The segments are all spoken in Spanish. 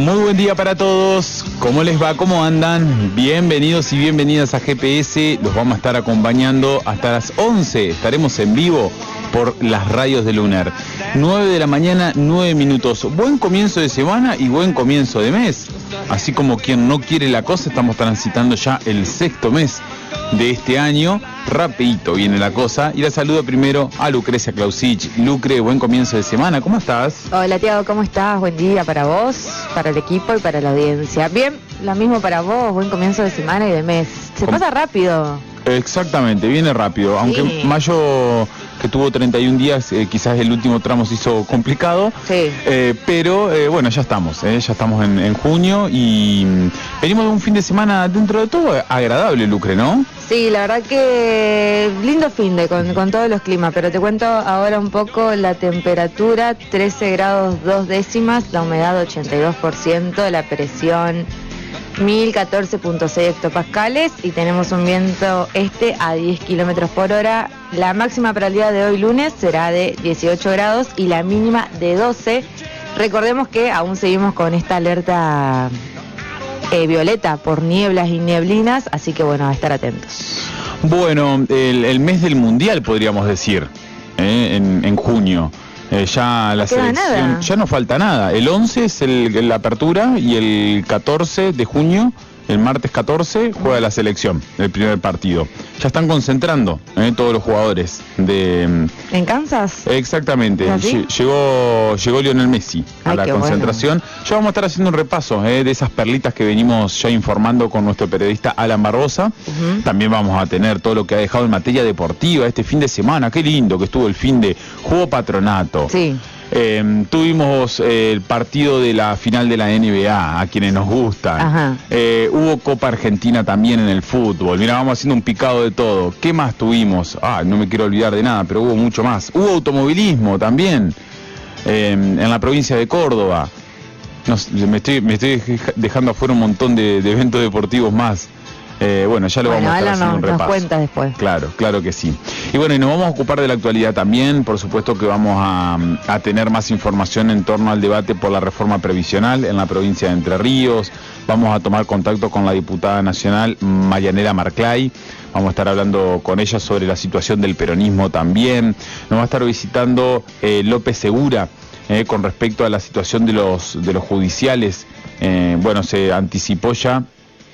Muy buen día para todos. ¿Cómo les va? ¿Cómo andan? Bienvenidos y bienvenidas a GPS. Los vamos a estar acompañando hasta las 11. Estaremos en vivo por las radios de Lunar. 9 de la mañana, 9 minutos. Buen comienzo de semana y buen comienzo de mes. Así como quien no quiere la cosa, estamos transitando ya el sexto mes de este año. Rapidito viene la cosa. Y la saludo primero a Lucrecia Clausich. Lucre, buen comienzo de semana. ¿Cómo estás? Hola, Tiago, ¿cómo estás? Buen día para vos, para el equipo y para la audiencia. Bien, lo mismo para vos. Buen comienzo de semana y de mes. Se pasa rápido. Exactamente, viene rápido. Aunque Sí. Mayo, que tuvo 31 días, quizás el último tramo se hizo complicado. Sí. Pero bueno, ya estamos en junio y venimos de un fin de semana dentro de todo agradable, Lucre, ¿no? Sí, la verdad que lindo fin de con todos los climas, pero te cuento ahora un poco la temperatura, 13 grados 2 décimas, la humedad 82%, la presión 1014.6 hectopascales y tenemos un viento este a 10 kilómetros por hora. La máxima para el día de hoy lunes será de 18 grados y la mínima de 12. Recordemos que aún seguimos con esta alerta violeta por nieblas y neblinas, así que bueno, a estar atentos. Bueno, el mes del Mundial podríamos decir, en junio. Ya la selección, nada. ya no falta nada. El 11 es la apertura y el 14 de junio, el martes 14, juega la selección, el primer partido. Ya están concentrando todos los jugadores de... ¿En Kansas? Exactamente. ¿Ah, sí? Llegó Lionel Messi a la qué concentración. bueno. Ya vamos a estar haciendo un repaso de esas perlitas que venimos ya informando con nuestro periodista Alan Barbosa. Uh-huh. También vamos a tener todo lo que ha dejado en materia deportiva este fin de semana. Qué lindo que estuvo el fin de Juego Patronato. Sí. Tuvimos el partido de la final de la NBA, a quienes nos gustan. Ajá. Hubo Copa Argentina también en el fútbol. Mira, vamos haciendo un picado de todo. ¿Qué más tuvimos? No me quiero olvidar de nada, pero hubo mucho más. Hubo automovilismo también, en la provincia de Córdoba. Me estoy dejando afuera un montón de eventos deportivos más. Bueno, ya lo vamos a estar Alan haciendo un repaso. nos cuenta después. Claro que sí. Y bueno, y nos vamos a ocupar de la actualidad también. Por supuesto que vamos a tener más información en torno al debate por la reforma previsional en la provincia de Entre Ríos. Vamos a tomar contacto con la diputada nacional Marianela Marclay. Vamos a estar hablando con ella sobre la situación del peronismo también. Nos va a estar visitando López Segura con respecto a la situación de los judiciales. Bueno, se anticipó ya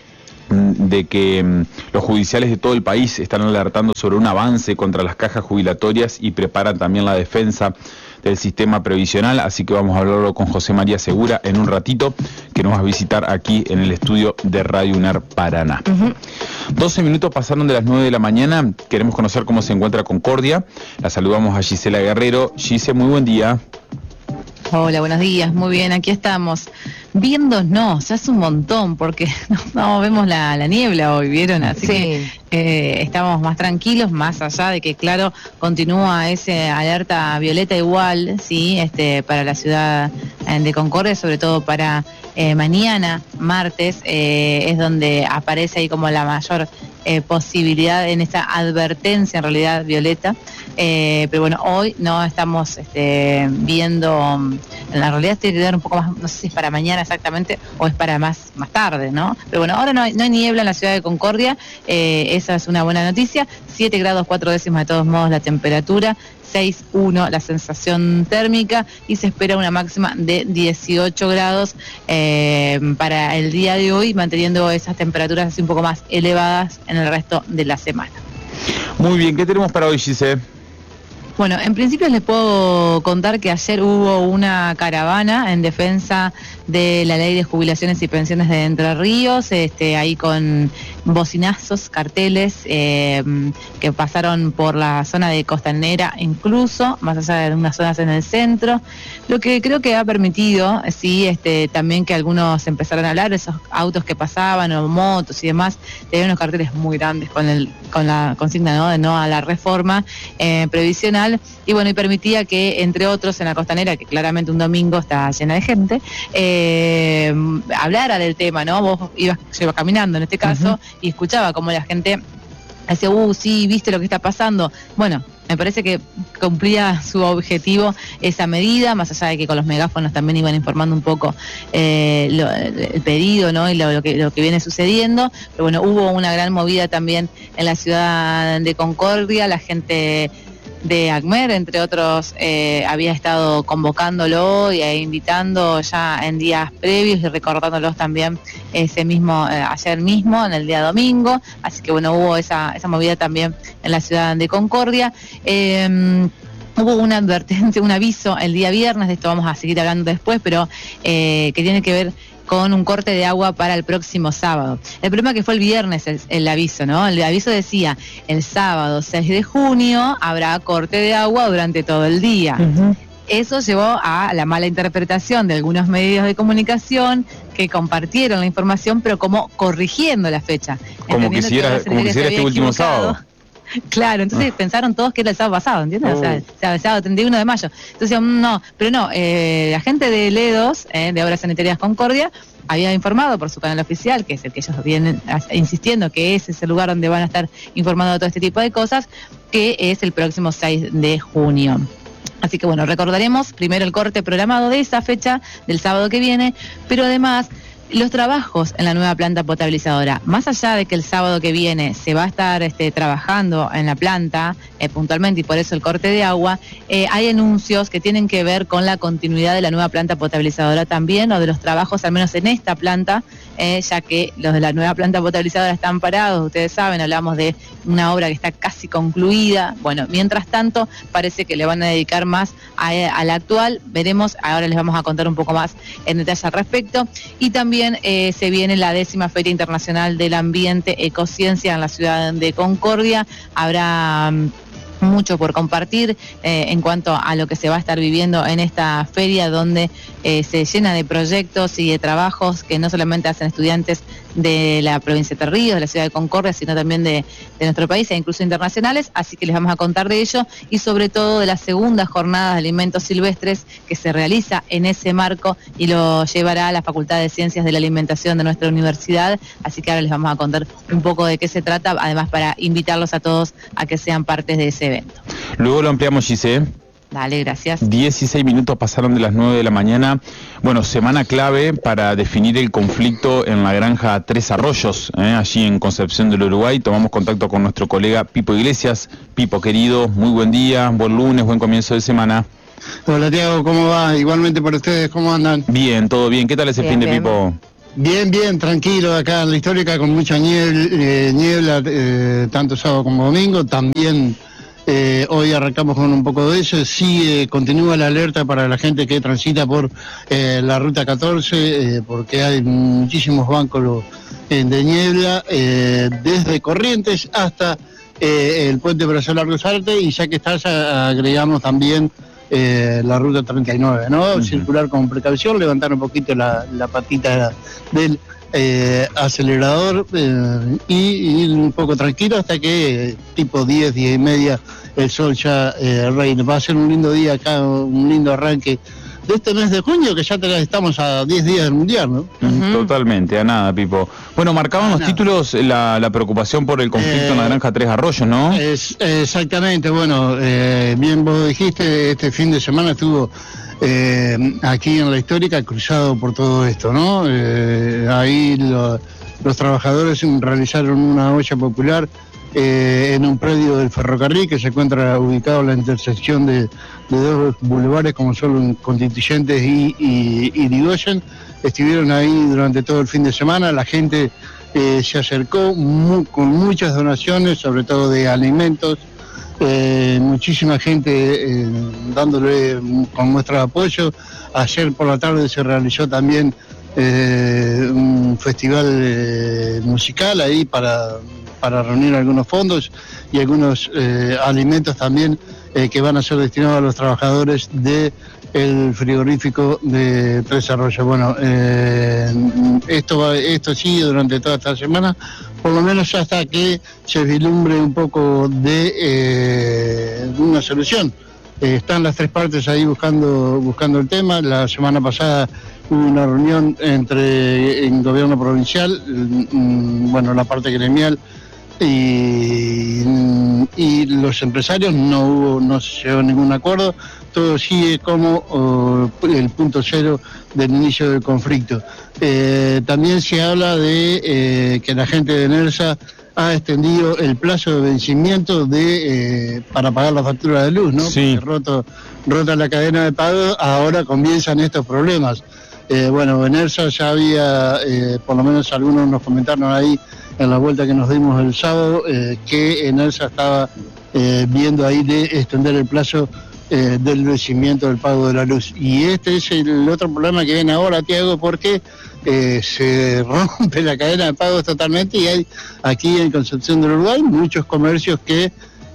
de que los judiciales de todo el país están alertando sobre un avance contra las cajas jubilatorias y preparan también la defensa del sistema previsional, así que vamos a hablarlo con José María Segura en un ratito, que nos va a visitar aquí en el estudio de Radio UNAR Paraná. 12 minutos pasaron de las 9 de la mañana, queremos conocer cómo se encuentra Concordia. La saludamos a Gisela Guerrero. Gise, muy buen día. Hola, buenos días, muy bien, aquí estamos. Viéndonos, hace un montón, porque no vemos la niebla hoy, ¿vieron? Así Sí. que estamos más tranquilos, más allá de que, claro, continúa ese alerta violeta igual, sí, para la ciudad de Concordia, sobre todo para mañana, martes, es donde aparece ahí como la mayor posibilidad en esta advertencia, en realidad, violeta. Pero bueno, hoy no estamos viendo, en la realidad estoy un poco más, no sé si es para mañana exactamente o es para más tarde, ¿no? Pero bueno, ahora no hay niebla en la ciudad de Concordia, esa es una buena noticia. 7 grados 4 décimas de todos modos la temperatura, 6,1 la sensación térmica y se espera una máxima de 18 grados para el día de hoy, manteniendo esas temperaturas así un poco más elevadas en el resto de la semana. Muy bien, ¿qué tenemos para hoy, Gise? Bueno, en principio les puedo contar que ayer hubo una caravana en defensa de la ley de jubilaciones y pensiones de Entre Ríos, ahí con bocinazos, carteles que pasaron por la zona de Costanera incluso, más allá de unas zonas en el centro, lo que creo que ha permitido, sí, también que algunos empezaran a hablar, esos autos que pasaban o motos y demás, tenían unos carteles muy grandes con la consigna, ¿no?, de no a la reforma previsional. Y bueno, y permitía que, entre otros, en la Costanera, que claramente un domingo está llena de gente, hablara del tema, ¿no? Vos ibas caminando en este caso, y escuchaba cómo la gente decía, sí, viste lo que está pasando. Bueno, Me parece que cumplía su objetivo esa medida, más allá de que con los megáfonos también iban informando un poco el pedido, ¿no? Y lo que viene sucediendo. Pero bueno, hubo una gran movida también en la ciudad de Concordia. La gente de ACMER, entre otros, había estado convocándolo e invitando ya en días previos y recordándolos también ayer mismo, en el día domingo. Así que bueno, hubo esa movida también en la ciudad de Concordia. Hubo una advertencia, un aviso el día viernes, de esto vamos a seguir hablando después, pero que tiene que ver con un corte de agua para el próximo sábado. El problema que fue el viernes el aviso, ¿no? El aviso decía, el sábado 6 de junio habrá corte de agua durante todo el día. Uh-huh. Eso llevó a la mala interpretación de algunos medios de comunicación que compartieron la información, pero como corrigiendo la fecha. Como quisiera este último sábado. Claro, entonces pensaron todos que era el sábado pasado, ¿entiendes? O sea, el sábado 31 de mayo. Entonces, no, pero no, la gente de LE2, de Obras Sanitarias Concordia, había informado por su canal oficial, que es el que ellos vienen insistiendo que ese es el lugar donde van a estar informando de todo este tipo de cosas, que es el próximo 6 de junio. Así que bueno, recordaremos primero el corte programado de esa fecha, del sábado que viene, pero además los trabajos en la nueva planta potabilizadora. Más allá de que el sábado que viene se va a estar trabajando en la planta puntualmente, y por eso el corte de agua, hay anuncios que tienen que ver con la continuidad de la nueva planta potabilizadora también, o de los trabajos al menos en esta planta, ya que los de la nueva planta potabilizadora están parados. Ustedes saben, hablamos de una obra que está casi concluida. Bueno, mientras tanto parece que le van a dedicar más a la actual. Veremos, ahora les vamos a contar un poco más en detalle al respecto. Y también se viene la 10ª Feria Internacional del Ambiente Ecociencia en la ciudad de Concordia. Habrá mucho por compartir en cuanto a lo que se va a estar viviendo en esta feria, donde se llena de proyectos y de trabajos que no solamente hacen estudiantes de la provincia de Entre Ríos, de la ciudad de Concordia, sino también de nuestro país e incluso internacionales. Así que les vamos a contar de ello, y sobre todo de la segunda jornada de alimentos silvestres que se realiza en ese marco y lo llevará a la Facultad de Ciencias de la Alimentación de nuestra universidad. Así que ahora les vamos a contar un poco de qué se trata, además para invitarlos a todos a que sean partes de ese evento. Luego lo ampliamos, Gisé. Dale, gracias. 16 minutos pasaron de las 9 de la mañana. Bueno, semana clave para definir el conflicto en la granja Tres Arroyos, allí en Concepción del Uruguay. Tomamos contacto con nuestro colega Pipo Iglesias. Pipo, querido, muy buen día, buen lunes, buen comienzo de semana. Hola, Tiago, ¿cómo va? Igualmente para ustedes, ¿cómo andan? Bien, todo bien. ¿Qué tal ese fin de, Pipo? Bien, tranquilo acá en la Histórica, con mucha niebla, tanto sábado como domingo. También hoy arrancamos con un poco de eso. Sí, continúa la alerta para la gente que transita por la ruta 14, porque hay muchísimos bancos de niebla, desde Corrientes hasta el puente Brazo Largo Sarte, y ya que estás, agregamos también la ruta 39, ¿no? Uh-huh. Circular con precaución, levantar un poquito la patita del acelerador y ir un poco tranquilo hasta que tipo 10 y media el sol ya reine. Va a ser un lindo día acá, un lindo arranque de este mes de junio, que ya estamos a 10 días del Mundial, ¿no? Uh-huh. Totalmente, a nada, Pipo. Bueno, marcaban los títulos la preocupación por el conflicto en la granja Tres Arroyos, ¿no? Exactamente, bueno, bien vos dijiste, este fin de semana estuvo aquí en la Histórica cruzado por todo esto, ¿no? Ahí los trabajadores realizaron una olla popular en un predio del ferrocarril que se encuentra ubicado en la intersección de dos bulevares como son Constituyentes y Irigoyen. Estuvieron ahí durante todo el fin de semana. La gente se acercó con muchas donaciones, sobre todo de alimentos. Muchísima gente dándole con muestra de apoyo. Ayer por la tarde se realizó también un festival musical ahí para reunir algunos fondos y algunos alimentos también que van a ser destinados a los trabajadores del frigorífico de Tres Arroyos. Bueno, esto sigue durante toda esta semana, por lo menos hasta que se vislumbre un poco de una solución. Están las tres partes ahí buscando el tema. La semana pasada hubo una reunión entre el gobierno provincial, bueno, la parte gremial y y los empresarios no se llegó a ningún acuerdo, todo sigue como el punto cero del inicio del conflicto. También se habla de que la gente de NERSA ha extendido el plazo de vencimiento para pagar la factura de luz, ¿no? Sí. Porque rota la cadena de pago, ahora comienzan estos problemas. Bueno, NERSA ya había, por lo menos algunos nos comentaron ahí en la vuelta que nos dimos el sábado, que NERSA estaba viendo ahí de extender el plazo del vencimiento del pago de la luz. Y este es el otro problema que viene ahora, Tiago, porque se rompe la cadena de pagos totalmente y hay aquí en Concepción del Uruguay muchos comercios que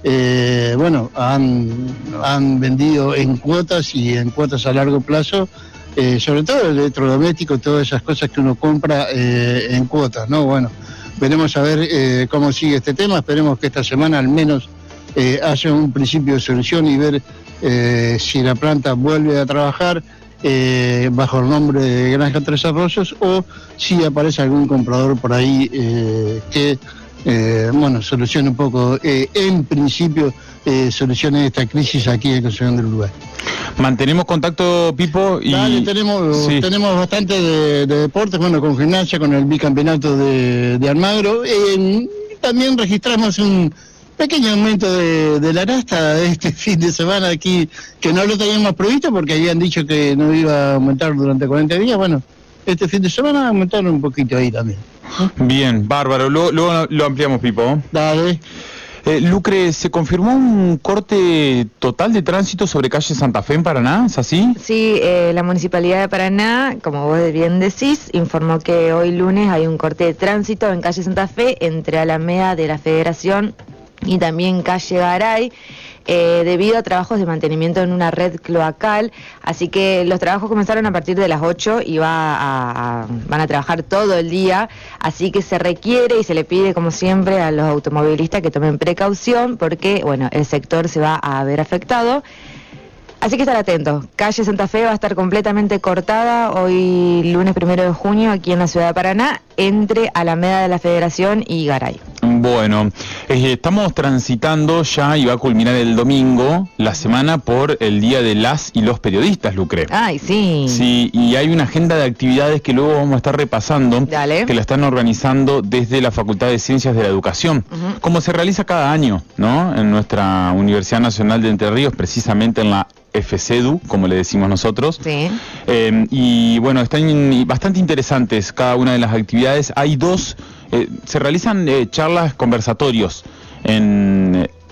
han vendido en cuotas y en cuotas a largo plazo, sobre todo el electrodoméstico, todas esas cosas que uno compra en cuotas, ¿no? Bueno, veremos a ver cómo sigue este tema, esperemos que esta semana al menos haya un principio de solución y ver si la planta vuelve a trabajar bajo el nombre de Granja Tres Arroyos o si aparece algún comprador por ahí que solucione un poco, en principio solucione esta crisis aquí en Concepción del Uruguay. Mantenemos contacto, Pipo, y dale, tenemos bastante de deportes, con gimnasia, con el bicampeonato de Almagro. También registramos un pequeño aumento de la arasta este fin de semana aquí, que no lo teníamos previsto porque habían dicho que no iba a aumentar durante 40 días. Bueno, este fin de semana aumentaron un poquito ahí también. Bien, bárbaro. Luego lo ampliamos, Pipo. Dale. Lucre, ¿se confirmó un corte total de tránsito sobre calle Santa Fe en Paraná? ¿Es así? Sí, la Municipalidad de Paraná, como vos bien decís, informó que hoy lunes hay un corte de tránsito en calle Santa Fe entre Alameda de la Federación y también calle Garay, debido a trabajos de mantenimiento en una red cloacal. Así que los trabajos comenzaron a partir de las 8 y van a trabajar todo el día, así que se requiere y se le pide, como siempre, a los automovilistas que tomen precaución porque, el sector se va a ver afectado. Así que estar atentos. Calle Santa Fe va a estar completamente cortada hoy lunes 1 de junio aquí en la ciudad de Paraná, entre Alameda de la Federación y Garay. Bueno, estamos transitando ya, y va a culminar el domingo, la semana por el Día de las y los Periodistas, Lucre. Ay, sí. Sí, y hay una agenda de actividades que luego vamos a estar repasando. Dale. Que la están organizando desde la Facultad de Ciencias de la Educación, como se realiza cada año, ¿no? En nuestra Universidad Nacional de Entre Ríos, precisamente en la FCEDU, como le decimos nosotros. Sí. Y bueno, están bastante interesantes cada una de las actividades. Hay dos, se realizan charlas, conversatorios en